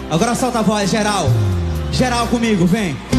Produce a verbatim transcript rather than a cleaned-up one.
Agora solta a voz, geral. Geral comigo, vem.